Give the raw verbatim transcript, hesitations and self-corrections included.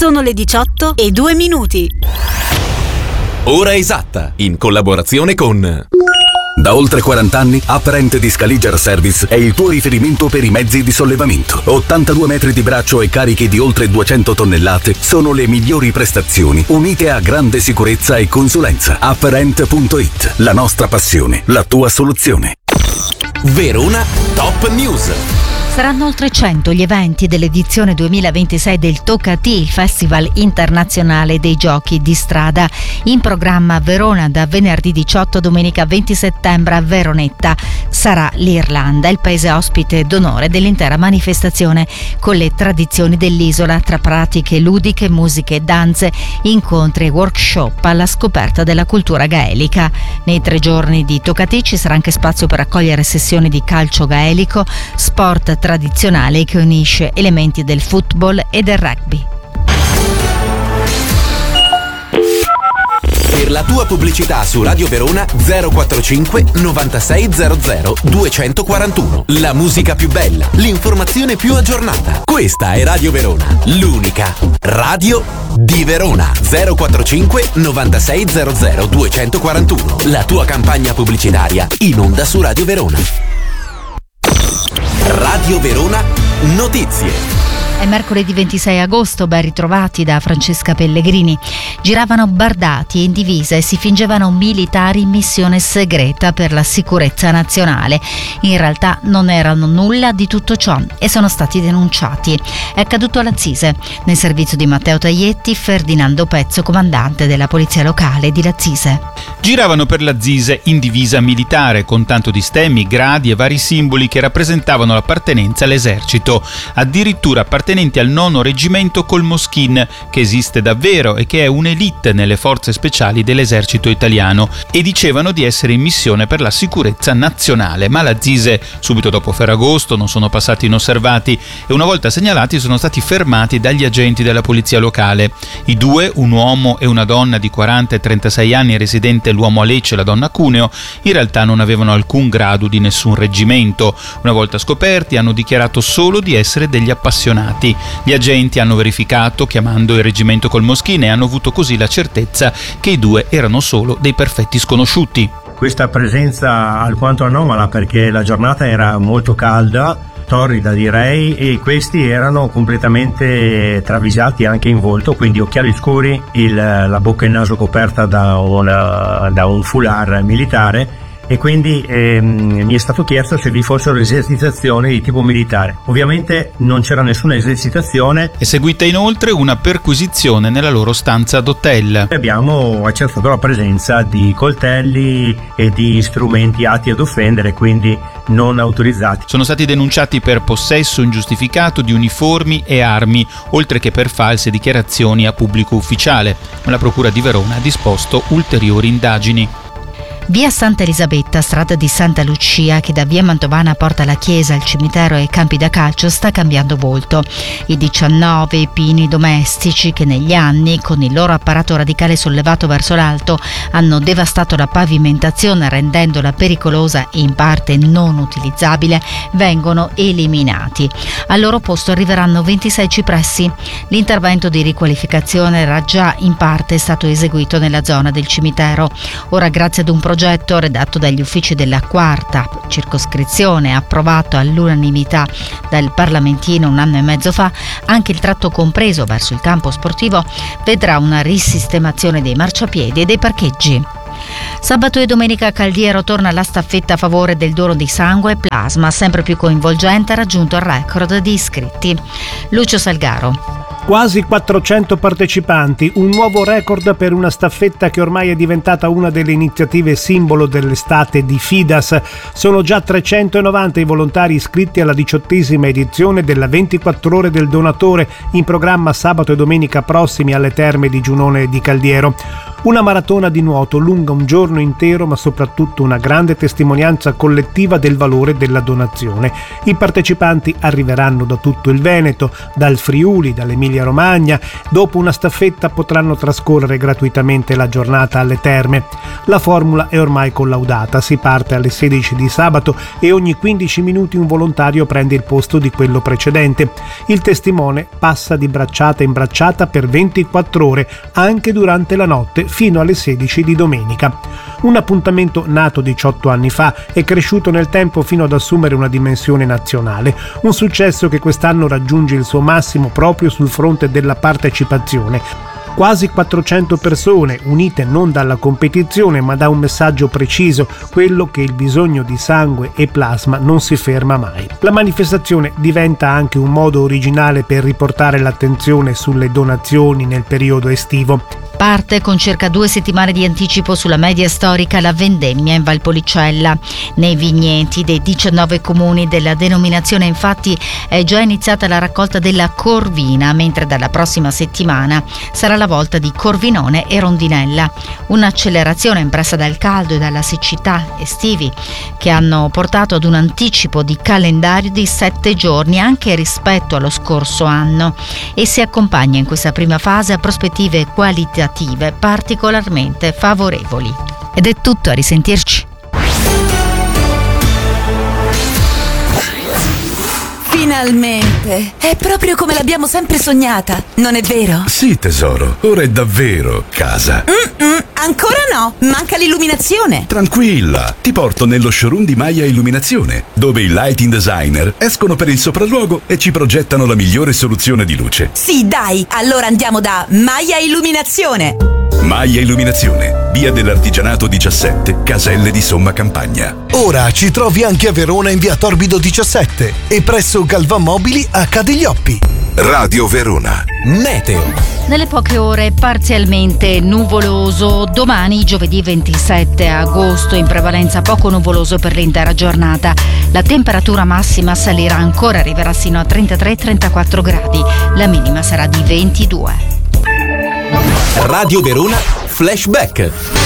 Sono le diciotto e due minuti. Ora esatta, in collaborazione con... Da oltre quaranta anni, Apparent di Scaliger Service è il tuo riferimento per i mezzi di sollevamento. ottantadue metri di braccio e carichi di oltre duecento tonnellate sono le migliori prestazioni, unite a grande sicurezza e consulenza. Apparent punto it, la nostra passione, la tua soluzione. Verona Top News. Saranno oltre cento gli eventi dell'edizione duemilaventisei del Tocatì, il Festival internazionale dei giochi di strada, in programma a Verona da venerdì diciotto a domenica venti settembre a Veronetta. Sarà l'Irlanda il paese ospite d'onore dell'intera manifestazione, con le tradizioni dell'isola tra pratiche ludiche, musiche e danze, incontri e workshop alla scoperta della cultura gaelica. Nei tre giorni di Tocatì ci sarà anche spazio per accogliere sessioni di calcio gaelico, sport tradizionale che unisce elementi del football e del rugby. Per la tua pubblicità su Radio Verona zero quarantacinque novantasei zero zero duecentoquarantuno. La musica più bella, l'informazione più aggiornata. Questa è Radio Verona, l'unica radio di Verona. zero quarantacinque novantasei zero zero duecentoquarantuno. La tua campagna pubblicitaria in onda su Radio Verona. Radio Verona Notizie. È mercoledì ventisei agosto, ben ritrovati da Francesca Pellegrini. Giravano bardati e in divisa e si fingevano militari in missione segreta per la sicurezza nazionale. In realtà non erano nulla di tutto ciò e sono stati denunciati. È accaduto alla Zise. Nel servizio di Matteo Taglietti, Ferdinando Pezzo, comandante della polizia locale di Lazzise. Giravano per la Zise in divisa militare, con tanto di stemmi, gradi e vari simboli che rappresentavano l'appartenenza all'esercito. Addirittura appartenenti al nono reggimento Colmoschin, che esiste davvero e che è un'elite nelle forze speciali dell'esercito italiano, e dicevano di essere in missione per la sicurezza nazionale. Ma la Zise, subito dopo Ferragosto, non sono passati inosservati e una volta segnalati sono stati fermati dagli agenti della polizia locale. I due, un uomo e una donna di quaranta e trentasei anni, residente l'uomo a Lecce e la donna a Cuneo, in realtà non avevano alcun grado di nessun reggimento. Una volta scoperti hanno dichiarato solo di essere degli appassionati. Gli agenti hanno verificato chiamando il reggimento Colmoschin e hanno avuto così la certezza che i due erano solo dei perfetti sconosciuti. Questa presenza alquanto anomala, perché la giornata era molto calda, torrida direi, e questi erano completamente travisati anche in volto, quindi occhiali scuri, il, la bocca e il naso coperta da, una, da un foulard militare, e quindi ehm, mi è stato chiesto se vi fossero esercitazioni di tipo militare. Ovviamente non c'era nessuna esercitazione. È seguita inoltre una perquisizione nella loro stanza d'hotel. Abbiamo accertato la presenza di coltelli e di strumenti atti ad offendere, quindi non autorizzati. Sono stati denunciati per possesso ingiustificato di uniformi e armi, oltre che per false dichiarazioni a pubblico ufficiale. La Procura di Verona ha disposto ulteriori indagini. Via Santa Elisabetta, strada di Santa Lucia, che da via Mantovana porta la chiesa, il cimitero e i campi da calcio, sta cambiando volto. I diciannove pini domestici che negli anni, con il loro apparato radicale sollevato verso l'alto, hanno devastato la pavimentazione rendendola pericolosa e in parte non utilizzabile, vengono eliminati. Al loro posto arriveranno ventisei cipressi. L'intervento di riqualificazione era già in parte stato eseguito nella zona del cimitero. Ora, grazie ad un progetto progetto redatto dagli uffici della quarta circoscrizione, approvato all'unanimità dal parlamentino un anno e mezzo fa, anche il tratto compreso verso il campo sportivo vedrà una risistemazione dei marciapiedi e dei parcheggi. Sabato e domenica a Caldiero torna la staffetta a favore del dono di sangue e plasma, sempre più coinvolgente, ha raggiunto il record di iscritti. Lucio Salgaro. Quasi quattrocento partecipanti, un nuovo record per una staffetta che ormai è diventata una delle iniziative simbolo dell'estate di Fidas. Sono già trecentonovanta i volontari iscritti alla diciottesima edizione della ventiquattro ore del donatore, in programma sabato e domenica prossimi alle terme di Giunone di Caldiero. Una maratona di nuoto lunga un giorno intero, ma soprattutto una grande testimonianza collettiva del valore della donazione. I partecipanti arriveranno da tutto il Veneto, dal Friuli, dall'Emilia Romagna. Dopo una staffetta potranno trascorrere gratuitamente la giornata alle terme. La formula è ormai collaudata, si parte alle sedici di sabato e ogni quindici minuti un volontario prende il posto di quello precedente. Il testimone passa di bracciata in bracciata per ventiquattro ore, anche durante la notte, fino alle sedici di domenica. Un appuntamento nato diciotto anni fa e cresciuto nel tempo fino ad assumere una dimensione nazionale, un successo che quest'anno raggiunge il suo massimo proprio sul fronte della partecipazione. Quasi quattrocento persone, unite non dalla competizione ma da un messaggio preciso, quello che il bisogno di sangue e plasma non si ferma mai. La manifestazione diventa anche un modo originale per riportare l'attenzione sulle donazioni nel periodo estivo. Parte con circa due settimane di anticipo sulla media storica la vendemmia in Valpolicella. Nei vigneti dei diciannove comuni della denominazione infatti è già iniziata la raccolta della corvina, mentre dalla prossima settimana sarà la volta di Corvinone e Rondinella. Un'accelerazione impressa dal caldo e dalla siccità estivi che hanno portato ad un anticipo di calendario di sette giorni anche rispetto allo scorso anno e si accompagna in questa prima fase a prospettive qualitative particolarmente favorevoli. Ed è tutto, a risentirci. Finalmente! È proprio come l'abbiamo sempre sognata, non è vero? Sì, tesoro, ora è davvero casa. Mm-mm, ancora no, manca l'illuminazione. Tranquilla, ti porto nello showroom di Maia Illuminazione, dove i lighting designer escono per il sopralluogo e ci progettano la migliore soluzione di luce. Sì, dai, allora andiamo da Maia Illuminazione. Maia Illuminazione, via dell'Artigianato diciassette, Caselle di Somma Campagna. Ora ci trovi anche a Verona in via Torbido diciassette e presso Galvan Mobili a Cadiglioppi. Radio Verona. Meteo. Nelle poche ore parzialmente nuvoloso, domani giovedì ventisette agosto in prevalenza poco nuvoloso per l'intera giornata. La temperatura massima salirà ancora, arriverà sino a trentatré trentaquattro gradi, la minima sarà di ventidue. Radio Verona Flashback.